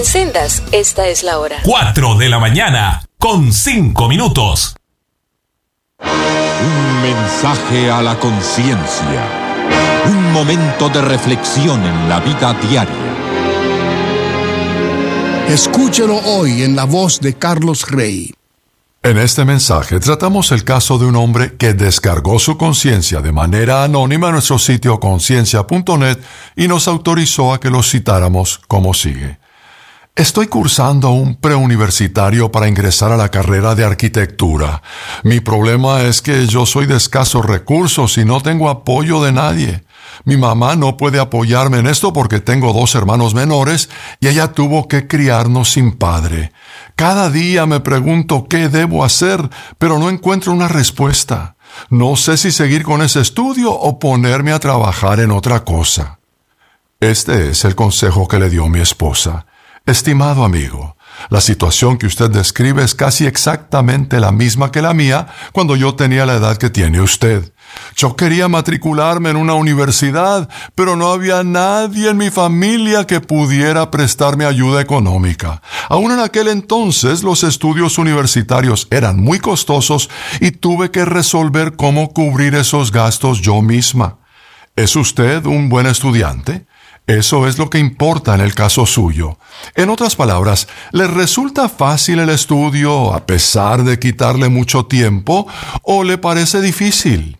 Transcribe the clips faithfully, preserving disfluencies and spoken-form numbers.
Sendas, esta es la hora. cuatro de la mañana, con cinco minutos. Un mensaje a la conciencia. Un momento de reflexión en la vida diaria. Escúchelo hoy en la voz de Carlos Rey. En este mensaje tratamos el caso de un hombre que descargó su conciencia de manera anónima en nuestro sitio conciencia punto net y nos autorizó a que lo citáramos como sigue. Estoy cursando un preuniversitario para ingresar a la carrera de arquitectura. Mi problema es que yo soy de escasos recursos y no tengo apoyo de nadie. Mi mamá no puede apoyarme en esto porque tengo dos hermanos menores y ella tuvo que criarnos sin padre. Cada día me pregunto qué debo hacer, pero no encuentro una respuesta. No sé si seguir con ese estudio o ponerme a trabajar en otra cosa. Este es el consejo que le dio mi esposa. Estimado amigo, la situación que usted describe es casi exactamente la misma que la mía cuando yo tenía la edad que tiene usted. Yo quería matricularme en una universidad, pero no había nadie en mi familia que pudiera prestarme ayuda económica. Aún en aquel entonces los estudios universitarios eran muy costosos y tuve que resolver cómo cubrir esos gastos yo misma. ¿Es usted un buen estudiante? Eso es lo que importa en el caso suyo. En otras palabras, ¿le resulta fácil el estudio a pesar de quitarle mucho tiempo o le parece difícil?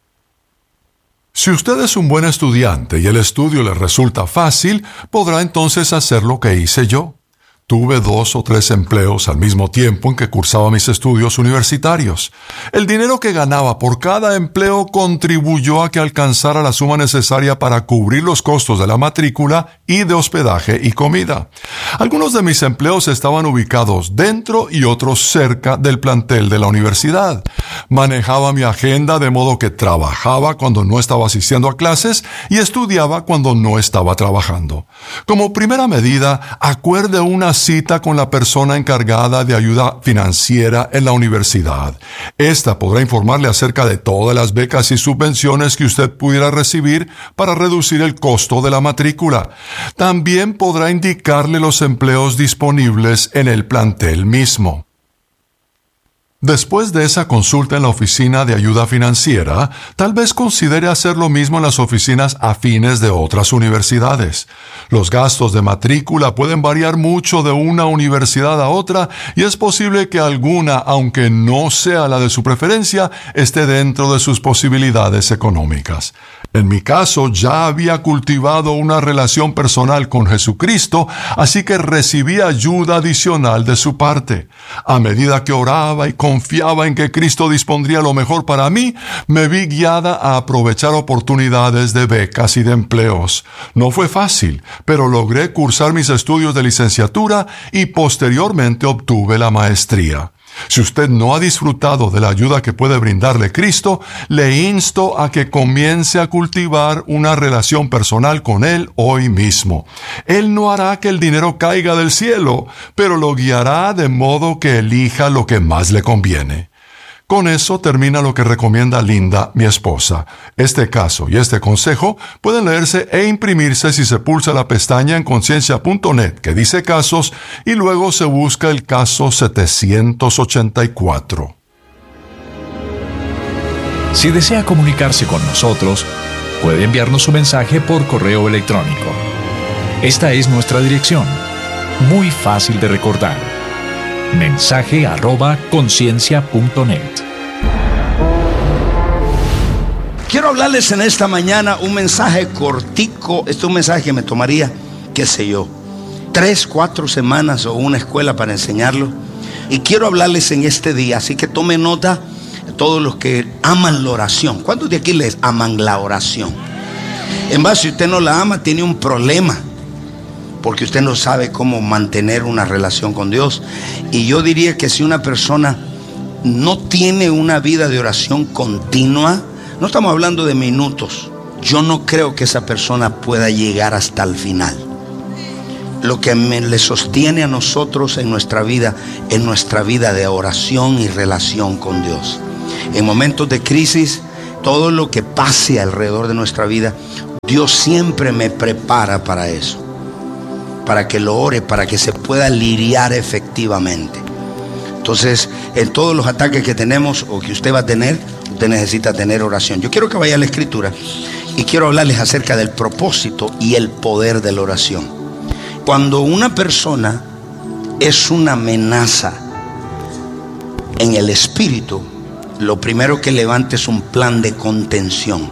Si usted es un buen estudiante y el estudio le resulta fácil, podrá entonces hacer lo que hice yo. Tuve dos o tres empleos al mismo tiempo en que cursaba mis estudios universitarios. El dinero que ganaba por cada empleo contribuyó a que alcanzara la suma necesaria para cubrir los costos de la matrícula y de hospedaje y comida. Algunos de mis empleos estaban ubicados dentro y otros cerca del plantel de la universidad. Manejaba mi agenda de modo que trabajaba cuando no estaba asistiendo a clases y estudiaba cuando no estaba trabajando. Como primera medida, acuerde una cita con la persona encargada de ayuda financiera en la universidad. Esta podrá informarle acerca de todas las becas y subvenciones que usted pudiera recibir para reducir el costo de la matrícula. También podrá indicarle los empleos disponibles en el plantel mismo. Después de esa consulta en la oficina de ayuda financiera, tal vez considere hacer lo mismo en las oficinas afines de otras universidades. Los gastos de matrícula pueden variar mucho de una universidad a otra y es posible que alguna, aunque no sea la de su preferencia, esté dentro de sus posibilidades económicas. En mi caso, ya había cultivado una relación personal con Jesucristo, así que recibí ayuda adicional de su parte. A medida que oraba y confiaba en que Cristo dispondría lo mejor para mí, me vi guiada a aprovechar oportunidades de becas y de empleos. No fue fácil, pero logré cursar mis estudios de licenciatura y posteriormente obtuve la maestría. Si usted no ha disfrutado de la ayuda que puede brindarle Cristo, le insto a que comience a cultivar una relación personal con Él hoy mismo. Él no hará que el dinero caiga del cielo, pero lo guiará de modo que elija lo que más le conviene. Con eso termina lo que recomienda Linda, mi esposa. Este caso y este consejo pueden leerse e imprimirse si se pulsa la pestaña en conciencia punto net que dice casos y luego se busca el caso setecientos ochenta y cuatro. Si desea comunicarse con nosotros, puede enviarnos su mensaje por correo electrónico. Esta es nuestra dirección, muy fácil de recordar. Mensaje arroba conciencia punto net. Quiero hablarles en esta mañana un mensaje cortico. Este es un mensaje que me tomaría, qué sé yo, tres, cuatro semanas o una escuela para enseñarlo. Y quiero hablarles en este día, así que tome nota todos los que aman la oración. ¿Cuántos de aquí les aman la oración? En base, si usted no la ama, tiene un problema, porque usted no sabe cómo mantener una relación con Dios. Y yo diría que si una persona no tiene una vida de oración continua, no estamos hablando de minutos, yo no creo que esa persona pueda llegar hasta el final. Lo que me, le sostiene a nosotros en nuestra vida, en nuestra vida de oración y relación con Dios. En momentos de crisis, todo lo que pase alrededor de nuestra vida, Dios siempre me prepara para eso. para que lo ore, para que se pueda lidiar efectivamente. Entonces, en todos los ataques que tenemos o que usted va a tener, usted necesita tener oración. Yo quiero que vaya a la Escritura y quiero hablarles acerca del propósito y el poder de la oración. Cuando una persona es una amenaza en el espíritu, lo primero que levanta es un plan de contención.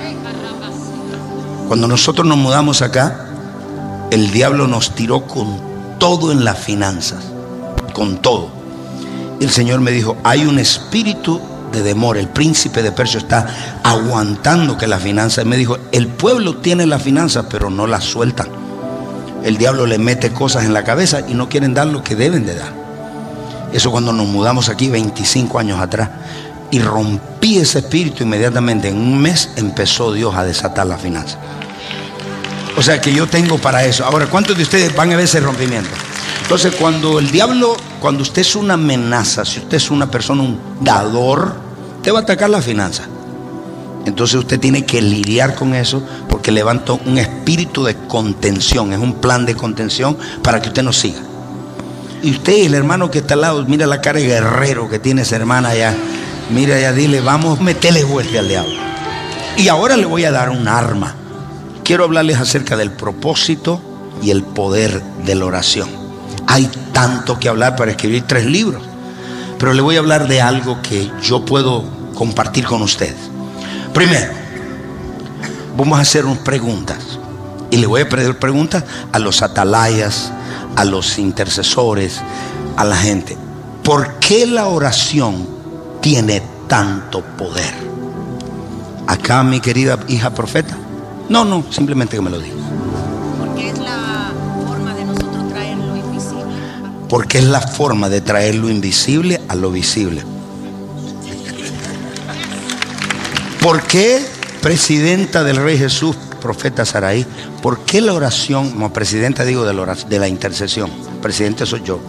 Cuando nosotros nos mudamos acá, el diablo nos tiró con todo en las finanzas, con todo. Y el Señor me dijo, hay un espíritu de demora. El príncipe de Persia está aguantando que las finanzas. Me dijo, el pueblo tiene las finanzas, pero no las sueltan. El diablo le mete cosas en la cabeza y no quieren dar lo que deben de dar. Eso cuando nos mudamos aquí veinticinco años atrás. Y rompí ese espíritu inmediatamente. En un mes empezó Dios a desatar las finanzas. O sea que yo tengo para eso. Ahora, ¿cuántos de ustedes van a ver ese rompimiento? Entonces, cuando el diablo, cuando usted es una amenaza, si usted es una persona, un dador, te va a atacar la finanza. Entonces usted tiene que lidiar con eso, porque levanta un espíritu de contención. Es un plan de contención para que usted no siga. Y usted, el hermano que está al lado, mira la cara de guerrero que tiene esa hermana allá. Mira ya, dile, vamos a meterle vuelta al diablo. Y ahora le voy a dar un arma. Quiero hablarles acerca del propósito y el poder de la oración. Hay tanto que hablar para escribir tres libros, pero le voy a hablar de algo que yo puedo compartir con ustedes. Primero, vamos a hacer unas preguntas. Y le voy a pedir preguntas a los atalayas, a los intercesores, a la gente. ¿Por qué la oración tiene tanto poder? Acá, mi querida hija profeta. No, no, simplemente que me lo diga. Porque es la forma de nosotros traer lo invisible. Porque es la forma de traer lo invisible a lo visible. ¿Por qué, presidenta del Rey Jesús, profeta Saraí, por qué la oración, no, presidenta digo de la, oración, de la intercesión, presidente soy yo?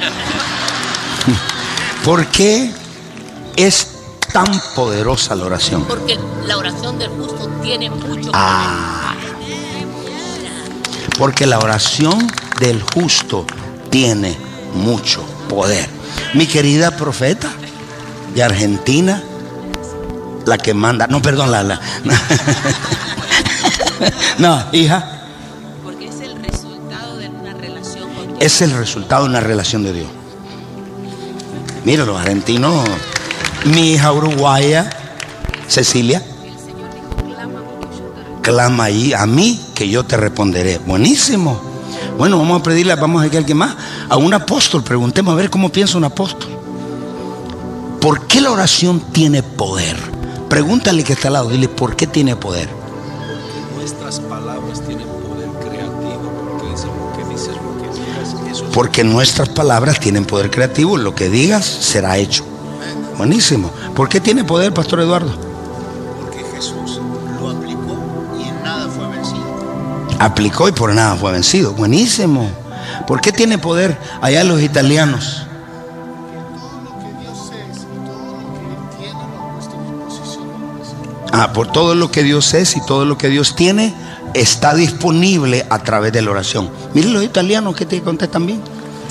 ¿Por qué es tan poderosa la oración? Porque la oración del justo tiene mucho ah, porque la oración del justo tiene mucho poder. Mi querida profeta de Argentina, la que manda, no, perdón, la, la no, hija, porque es el resultado de una relación con Dios. Es el resultado de una relación de Dios. Mira, los argentinos. Mi hija uruguaya, Cecilia, clama ahí a mí que yo te responderé. Buenísimo. Bueno, vamos a pedirle, vamos a que alguien más, a un apóstol, preguntemos a ver cómo piensa un apóstol. ¿Por qué la oración tiene poder? Pregúntale que está al lado, dile, ¿por qué tiene poder? Porque nuestras palabras tienen poder creativo, porque es lo que dices, lo que digas, eso es... Porque nuestras palabras tienen poder creativo, lo que digas será hecho. Buenísimo. ¿Por qué tiene poder, Pastor Eduardo? Porque Jesús lo aplicó y en nada fue vencido. Aplicó y por nada fue vencido. Buenísimo. ¿Por qué tiene poder allá los italianos? Ah, por todo lo que Dios es y todo lo que Dios tiene está disponible a través de la oración. Miren los italianos que te contestan bien.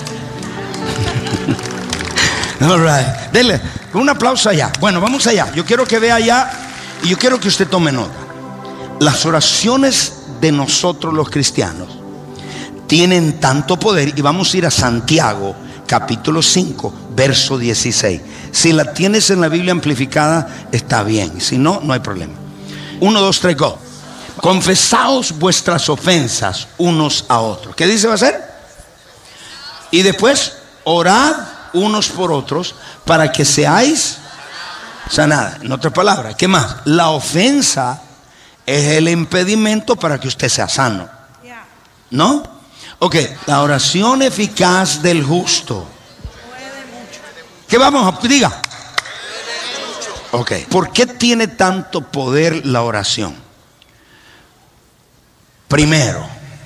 All right. Dele un aplauso allá. Bueno, vamos allá. Yo quiero que vea allá y yo quiero que usted tome nota. Las oraciones de nosotros los cristianos tienen tanto poder, y vamos a ir a Santiago capítulo cinco verso dieciséis. Si la tienes en la Biblia amplificada está bien, si no, no hay problema. Uno, dos, tres, go. Confesaos vuestras ofensas unos a otros. ¿Qué dice va a ser? Y después orad unos por otros para que seáis sanados. En otras palabras, ¿qué más? La ofensa es el impedimento para que usted sea sano, ¿no? Ok, la oración eficaz del justo. ¿Qué vamos a diga? Ok, ¿por qué tiene tanto poder la oración? Primero,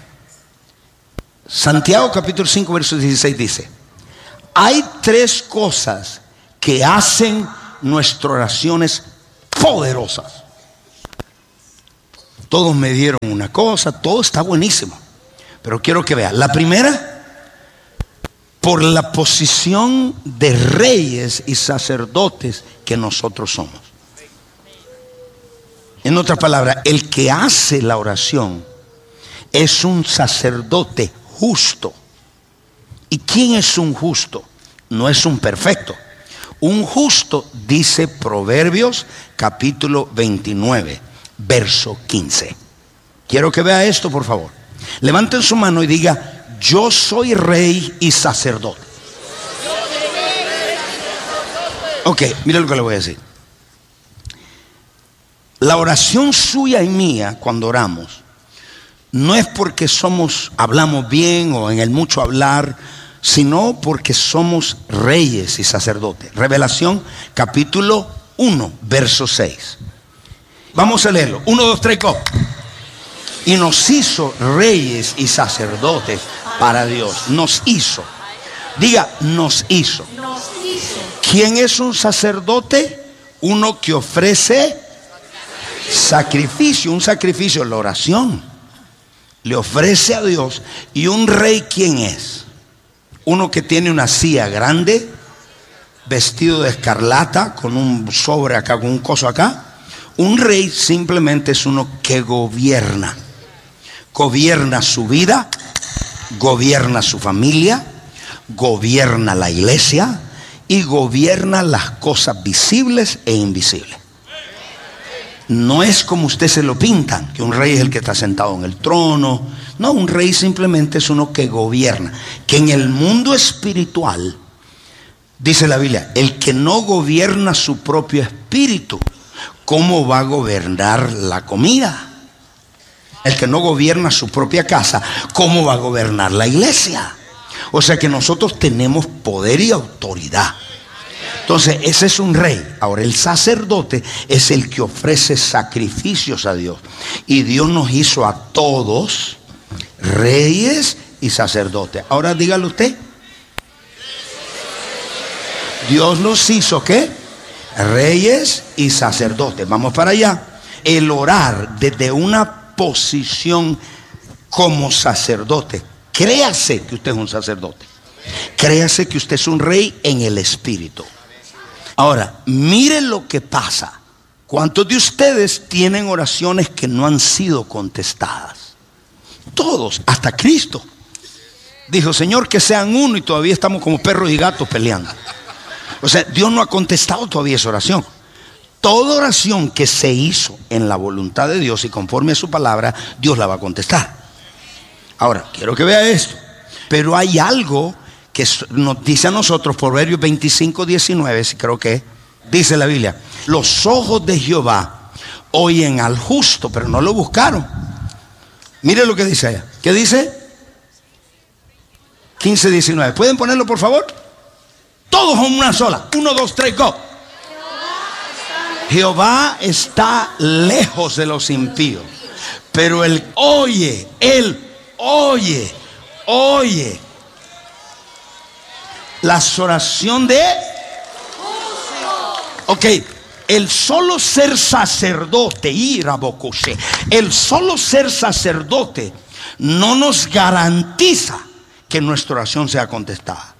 Santiago capítulo cinco verso dieciséis dice: hay tres cosas que hacen nuestras oraciones poderosas. Todos me dieron una cosa, todo está buenísimo. Pero quiero que vea. La primera, por la posición de reyes y sacerdotes que nosotros somos. En otras palabras, el que hace la oración es un sacerdote justo. ¿Y quién es un justo? No es un perfecto. Un justo, dice Proverbios capítulo veintinueve, verso quince. Quiero que vea esto, por favor. Levanten su mano y diga: yo soy rey y sacerdote. Ok, mira lo que le voy a decir. La oración suya y mía cuando oramos no es porque somos, hablamos bien o en el mucho hablar, sino porque somos reyes y sacerdotes. Revelación capítulo uno, verso seis. Vamos a leerlo. uno, dos, tres, go. Y nos hizo reyes y sacerdotes para Dios. Nos hizo. Diga, nos hizo. Nos hizo. ¿Quién es un sacerdote? Uno que ofrece sacrificio. Un sacrificio, la oración. Le ofrece a Dios. Y un rey, ¿quién es? Uno que tiene una silla grande, vestido de escarlata, con un sobre acá, con un coso acá. Un rey simplemente es uno que gobierna. Gobierna su vida, gobierna su familia, gobierna la iglesia y gobierna las cosas visibles e invisibles. No es como usted se lo pintan, que un rey es el que está sentado en el trono. No, un rey simplemente es uno que gobierna. Que en el mundo espiritual, dice la Biblia, el que no gobierna su propio espíritu, ¿cómo va a gobernar la comida? El que no gobierna su propia casa, ¿cómo va a gobernar la iglesia? O sea que nosotros tenemos poder y autoridad. Entonces ese es un rey. Ahora el sacerdote es el que ofrece sacrificios a Dios. Y Dios nos hizo a todos reyes y sacerdotes. Ahora dígalo usted. Dios nos hizo ¿qué? Reyes y sacerdotes. Vamos para allá. El orar desde una posición como sacerdote. Créase que usted es un sacerdote. Créase que usted es un rey en el espíritu. Ahora, mire lo que pasa. ¿Cuántos de ustedes tienen oraciones que no han sido contestadas? Todos, hasta Cristo dijo: Señor, que sean uno, y todavía estamos como perros y gatos peleando. O sea, Dios no ha contestado todavía esa oración. Toda oración que se hizo en la voluntad de Dios y conforme a su palabra, Dios la va a contestar. Ahora, quiero que vea esto. Pero hay algo que nos dice a nosotros, Proverbios veinticinco, diecinueve, si creo que dice la Biblia: los ojos de Jehová oyen al justo, pero no lo buscaron. Mire lo que dice allá. ¿Qué dice? quince, diecinueve. ¿Pueden ponerlo, por favor? Todos en una sola. Uno, dos, tres, go. Jehová está lejos de los impíos, pero él oye, él oye, oye las oraciones de... Ok, el solo ser sacerdote, el solo ser sacerdote no nos garantiza que nuestra oración sea contestada,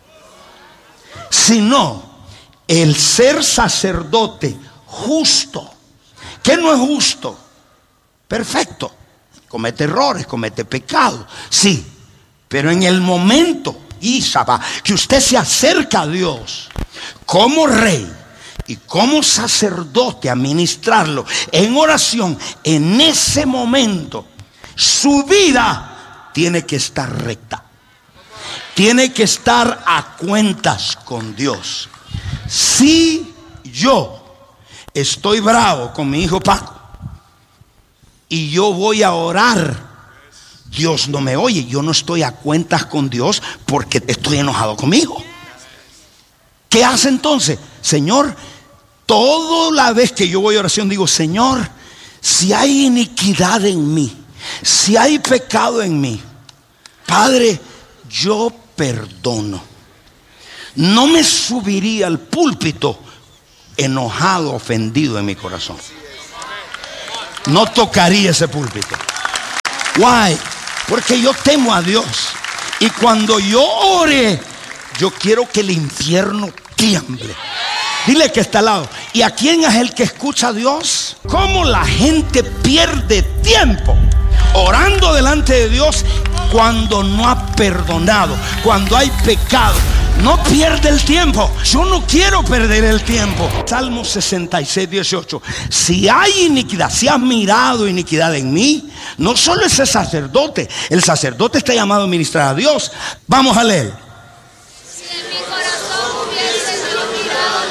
sino el ser sacerdote justo. ¿Qué no es justo? Perfecto. Comete errores, comete pecados, sí, pero en el momento Isaba, que usted se acerca a Dios como rey y como sacerdote a ministrarlo en oración, en ese momento su vida tiene que estar recta, tiene que estar a cuentas con Dios. Si yo estoy bravo con mi hijo Paco y yo voy a orar, Dios no me oye. Yo no estoy a cuentas con Dios porque estoy enojado conmigo. ¿Qué hace entonces? Señor, toda la vez que yo voy a oración digo: Señor, si hay iniquidad en mí, si hay pecado en mí, Padre, yo perdono. No me subiría al púlpito enojado, ofendido en mi corazón. No tocaría ese púlpito. Why? Porque yo temo a Dios. Y cuando yo ore, yo quiero que el infierno tiemble. Dile que está al lado. ¿Y a quién es el que escucha a Dios? ¿Cómo la gente pierde tiempo orando delante de Dios cuando no ha perdonado, cuando hay pecado? No pierde el tiempo. Yo no quiero perder el tiempo. Salmo sesenta y seis, dieciocho. Si hay iniquidad, si has mirado iniquidad en mí, no solo ese sacerdote, el sacerdote está llamado a ministrar a Dios. Vamos a leer. Si en mi corazón hubiese mirado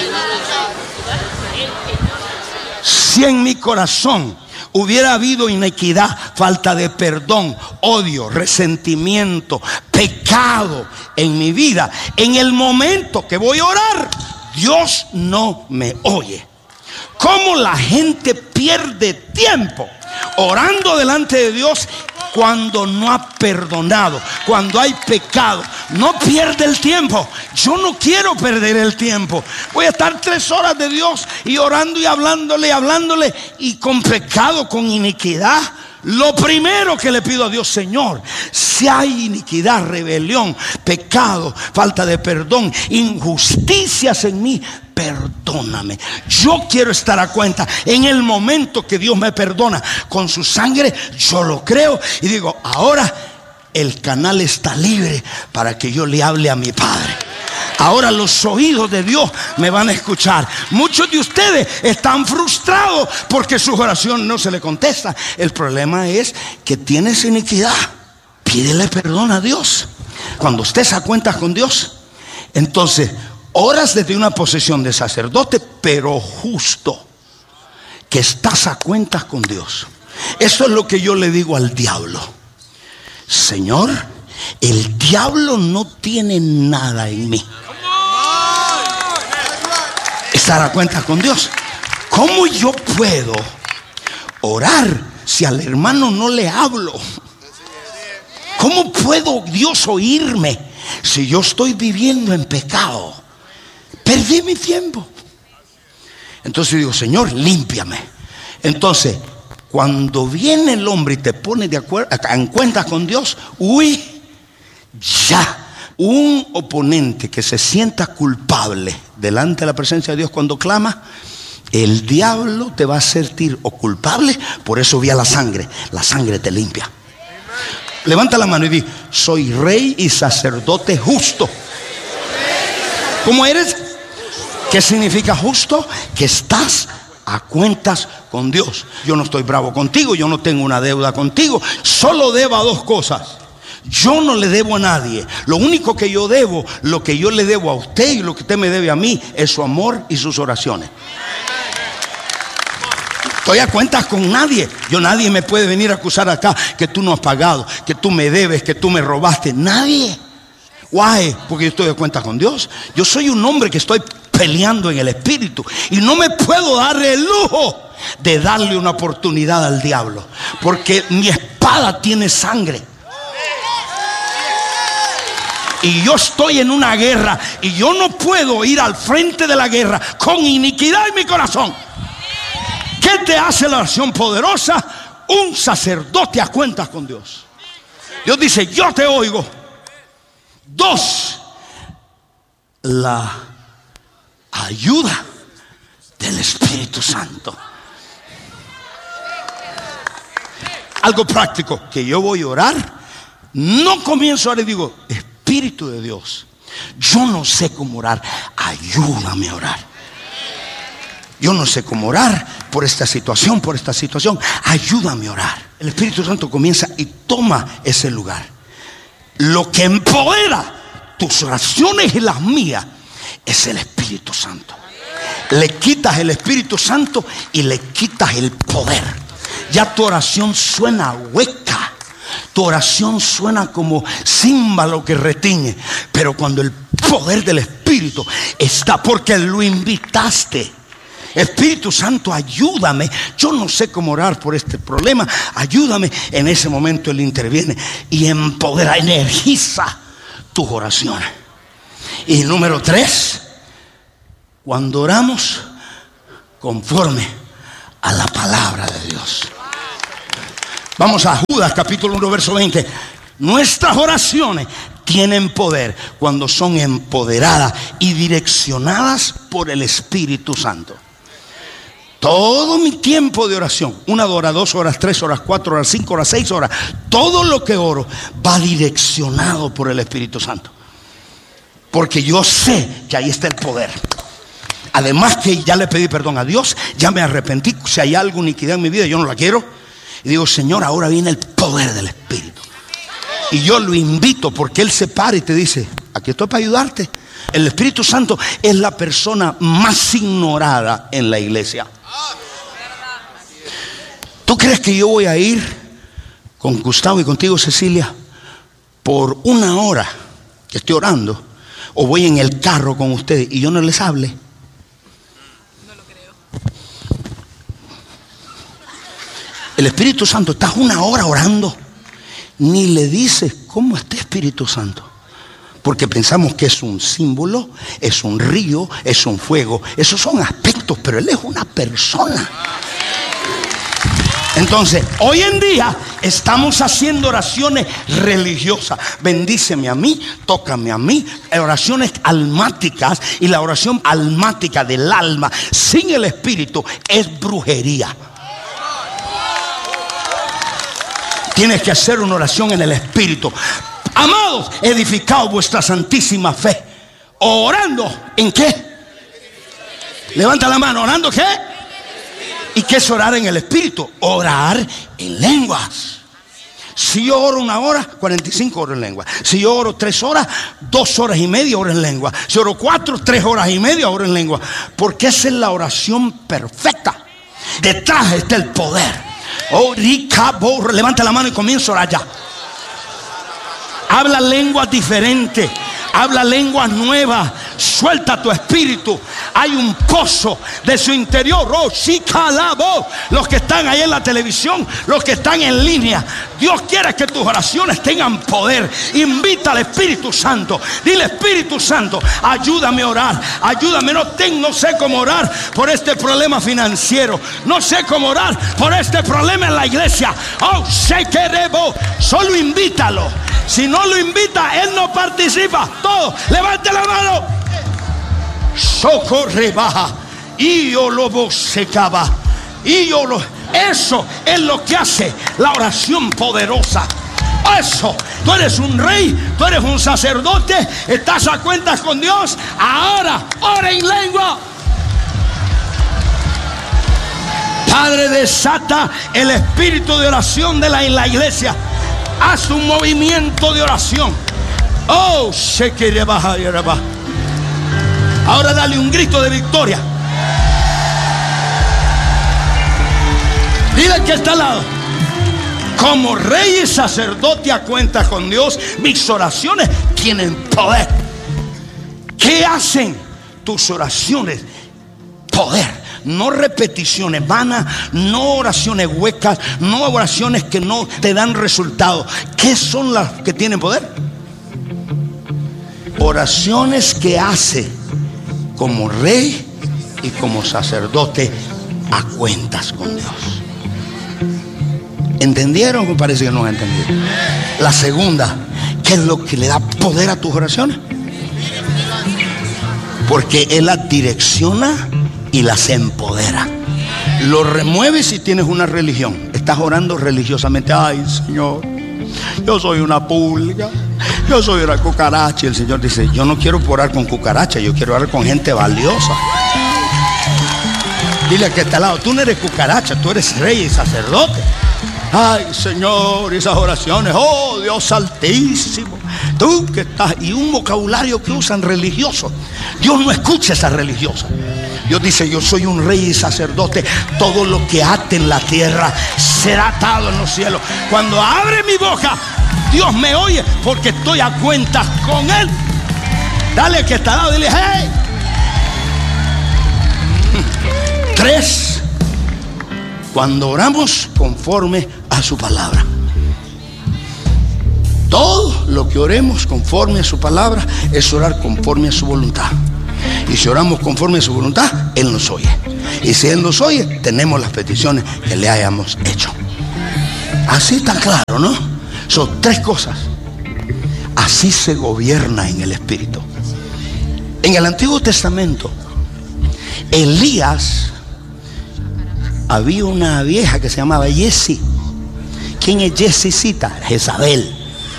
iniquidad, si en mi corazón hubiera habido iniquidad, falta de perdón, odio, resentimiento, pecado en mi vida, en el momento que voy a orar, Dios no me oye. ¿Cómo la gente pierde tiempo orando delante de Dios cuando no ha perdonado, cuando hay pecado? No pierde el tiempo. Yo no quiero perder el tiempo. Voy a estar tres horas de Dios y orando y hablándole, hablándole y con pecado, con iniquidad. Lo primero que le pido a Dios: Señor, si hay iniquidad, rebelión, pecado, falta de perdón, injusticias en mí, perdóname. Yo quiero estar a cuenta. En el momento que Dios me perdona con su sangre, yo lo creo y digo: ahora el canal está libre para que yo le hable a mi Padre. Ahora los oídos de Dios me van a escuchar. Muchos de ustedes están frustrados porque sus oraciones no se le contestan. El problema es que tienes iniquidad. Pídele perdón a Dios. Cuando estés a cuentas con Dios, entonces oras desde una posición de sacerdote, pero justo, que estás a cuentas con Dios. Eso es lo que yo le digo al diablo: Señor, el diablo no tiene nada en mí. Estar a cuentas con Dios. ¿Cómo yo puedo orar si al hermano no le hablo? ¿Cómo puedo Dios oírme si yo estoy viviendo en pecado? Perdí mi tiempo. Entonces digo: Señor, límpiame. Entonces, cuando viene el hombre y te pone de acuerdo, en cuentas con Dios, uy, ya. Un oponente que se sienta culpable delante de la presencia de Dios cuando clama, el diablo te va a sentir o culpable. Por eso vi a la sangre. La sangre te limpia. Levanta la mano y di: soy rey y sacerdote justo. ¿Cómo eres? ¿Qué significa justo? Que estás a cuentas con Dios. Yo no estoy bravo contigo, yo no tengo una deuda contigo. Solo debo a dos cosas. Yo no le debo a nadie. Lo único que yo debo, lo que yo le debo a usted y lo que usted me debe a mí, es su amor y sus oraciones. Estoy a cuentas con nadie. Yo, nadie me puede venir a acusar acá que tú no has pagado, que tú me debes, que tú me robaste. Nadie. Why? Porque yo estoy a cuentas con Dios. Yo soy un hombre que estoy peleando en el espíritu y no me puedo dar el lujo de darle una oportunidad al diablo, porque mi espada tiene sangre. Y yo estoy en una guerra y yo no puedo ir al frente de la guerra con iniquidad en mi corazón. ¿Qué te hace la oración poderosa? Un sacerdote a cuentas con Dios. Dios dice: yo te oigo. Dos, la ayuda del Espíritu Santo. Algo práctico, que yo voy a orar, no comienzo a orar y digo: Espíritu de Dios, yo no sé cómo orar, ayúdame a orar. Yo no sé cómo orar por esta situación, por esta situación, ayúdame a orar. El Espíritu Santo comienza y toma ese lugar. Lo que empodera tus oraciones y las mías es el Espíritu Santo. Le quitas el Espíritu Santo y le quitas el poder. Ya tu oración suena hueca. Tu oración suena como címbalo que retiñe. Pero cuando el poder del Espíritu está, porque lo invitaste. Espíritu Santo, ayúdame. Yo no sé cómo orar por este problema. Ayúdame. En ese momento Él interviene y empodera, energiza tus oraciones. Y número tres, cuando oramos conforme a la palabra de Dios. Vamos a Judas capítulo uno verso veinte. Nuestras oraciones tienen poder cuando son empoderadas y direccionadas por el Espíritu Santo. Todo mi tiempo de oración, una hora, dos horas, tres horas, cuatro horas, cinco horas, seis horas, todo lo que oro va direccionado por el Espíritu Santo. Porque yo sé que ahí está el poder. Además que ya le pedí perdón a Dios, ya me arrepentí. Si hay algo iniquidad en mi vida, yo no la quiero. Y digo, Señor, ahora viene el poder del Espíritu. Y yo lo invito porque Él se para y te dice, aquí estoy para ayudarte. El Espíritu Santo es la persona más ignorada en la iglesia. ¿Tú crees que yo voy a ir con Gustavo y contigo, Cecilia, por una hora que estoy orando? ¿O voy en el carro con ustedes y yo no les hable? No lo creo. El Espíritu Santo está una hora orando. Ni le dices, ¿cómo está Espíritu Santo? Porque pensamos que es un símbolo, es un río, es un fuego. Esos son aspectos, pero Él es una persona. Entonces, hoy en día estamos haciendo oraciones religiosas. Bendíceme a mí, tócame a mí. Oraciones almáticas. Y la oración almática del alma sin el Espíritu es brujería. Tienes que hacer una oración en el Espíritu. Amados, edificaos vuestra santísima fe. ¿Orando en qué? Levanta la mano. ¿Orando qué? ¿Y qué es orar en el Espíritu? Orar en lenguas. Si yo oro una hora, cuarenta y cinco oro en lengua. Si yo oro tres horas, dos horas y media oro en lengua. Si oro cuatro, tres horas y media oro en lengua. Porque esa es la oración perfecta. Detrás está el poder. Oh, rica, borra. Levanta la mano y comienza a orar ya. Habla lenguas diferentes. Habla lenguas nuevas. Suelta tu espíritu. Hay un pozo de su interior. Oh, chicalabo. Los que están ahí en la televisión, los que están en línea, Dios quiere que tus oraciones tengan poder. Invita al Espíritu Santo. Dile, Espíritu Santo, ayúdame a orar. Ayúdame, no tengo, no sé cómo orar por este problema financiero. No sé cómo orar por este problema en la iglesia. Oh, sé que debo. Solo invítalo. Si no lo invita, Él no participa. Todo, levante la mano. Socorre baja. Y yo lo secaba. Y yo lo. Eso es lo que hace la oración poderosa. Eso. Tú eres un rey, tú eres un sacerdote, estás a cuentas con Dios. Ahora, ora en lengua. Padre, desata el espíritu de oración de la, en la iglesia. Haz un movimiento de oración. Oh, se quiere bajar y bajar. Ahora dale un grito de victoria. Dile que está al lado. Como rey y sacerdote a cuentas con Dios, mis oraciones tienen poder. ¿Qué hacen tus oraciones? Poder. No repeticiones vanas, no oraciones huecas, no oraciones que no te dan resultado. ¿Qué son las que tienen poder? Oraciones que hace como rey y como sacerdote a cuentas con Dios. ¿Entendieron? Me parece que no han entendido. La segunda, ¿qué es lo que le da poder a tus oraciones? Porque Él las direcciona y las empodera. Lo remueves si tienes una religión. Estás orando religiosamente. Ay, Señor, yo soy una pulga, yo soy una cucaracha. Y el Señor dice, yo no quiero orar con cucaracha, yo quiero orar con gente valiosa. Dile al que está al lado, tú no eres cucaracha, tú eres rey y sacerdote. Ay, Señor, esas oraciones, oh Dios altísimo, tú que estás, y un vocabulario que usan religioso. Dios no escucha esa religiosa. Dios dice, yo soy un rey y sacerdote. Todo lo que ate en la tierra será atado en los cielos. Cuando abre mi boca, Dios me oye porque estoy a cuentas con Él. Dale que está al lado, dile, hey. Tres, cuando oramos conforme a su palabra. Todo lo que oremos conforme a su palabra es orar conforme a su voluntad. Y si oramos conforme a su voluntad, Él nos oye. Y si Él nos oye, tenemos las peticiones que le hayamos hecho. Así está claro, ¿no? Son tres cosas. Así se gobierna en el Espíritu. En el Antiguo Testamento, Elías, había una vieja que se llamaba Jesse. ¿Quién es Jessicita? Jezabel.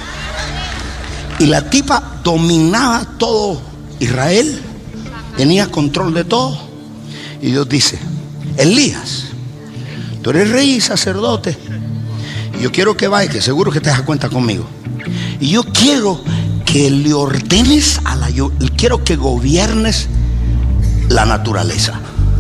Y la tipa dominaba todo Israel, tenía control de todo. Y Dios dice: Elías, tú eres rey y sacerdote, y yo quiero que vayas, que seguro que te das cuenta conmigo, y yo quiero que le ordenes a la, yo quiero que gobiernes la naturaleza.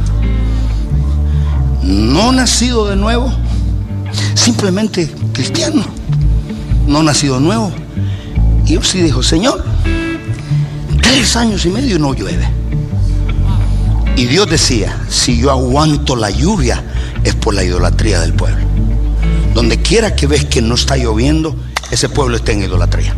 No nacido de nuevo, simplemente cristiano, no nacido de nuevo. Y yo sí dijo: Señor, tres años y medio no llueve. Y Dios decía: si yo aguanto la lluvia es por la idolatría del pueblo. Donde quiera que ves que no está lloviendo, ese pueblo está en idolatría.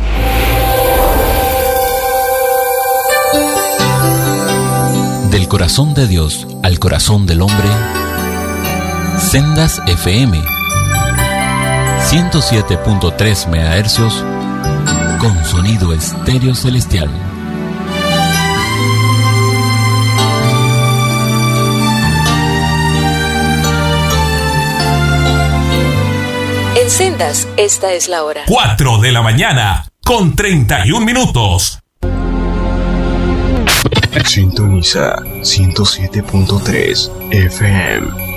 Del corazón de Dios al corazón del hombre, Sendas F M, ciento siete punto tres megahercios, con sonido estéreo celestial. En Sendas, esta es la hora. cuatro de la mañana, con treinta y un minutos. Sintoniza ciento siete punto tres F M.